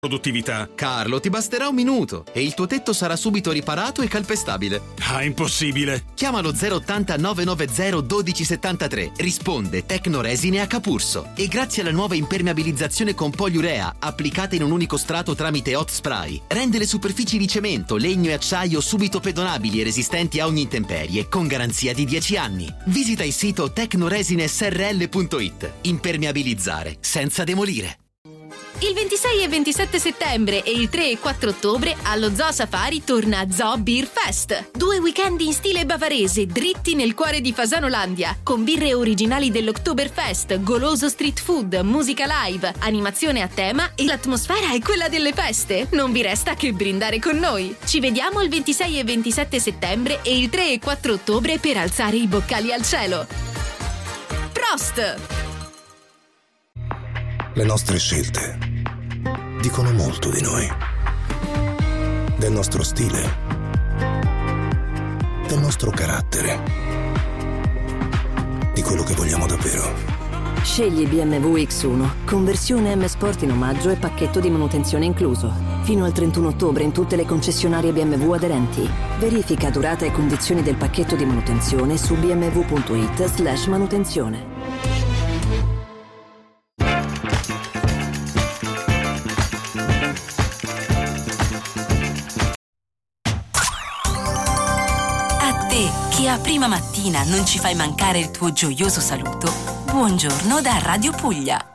produttività. Carlo, ti basterà un minuto e il tuo tetto sarà subito riparato e calpestabile. Ah, impossibile. Chiamalo 080 990 1273. Risponde Tecnoresine a Capurso. E grazie alla nuova impermeabilizzazione con poliurea applicata in un unico strato tramite hot spray, rende le superfici di cemento, legno e acciaio subito pedonabili e resistenti a ogni intemperie con garanzia di 10 anni. Visita il sito tecnoresinesrl.it. Impermeabilizzare senza demolire. Il 26 e 27 settembre e il 3 e 4 ottobre allo Zoo Safari torna Zoo Beer Fest. 2 weekend in stile bavarese dritti nel cuore di Fasanolandia, con birre originali dell'Oktoberfest, goloso street food, musica live, animazione a tema e l'atmosfera è quella delle feste. Non vi resta che brindare con noi. Ci vediamo il 26 e 27 settembre e il 3 e 4 ottobre per alzare i boccali al cielo. Prost! Le nostre scelte dicono molto di noi, del nostro stile, del nostro carattere, di quello che vogliamo davvero. Scegli BMW X1, conversione M Sport in omaggio e pacchetto di manutenzione incluso. Fino al 31 ottobre in tutte le concessionarie BMW aderenti. Verifica durata e condizioni del pacchetto di manutenzione su bmw.it/manutenzione. Che a prima mattina non ci fai mancare il tuo gioioso saluto, buongiorno da Radio Puglia.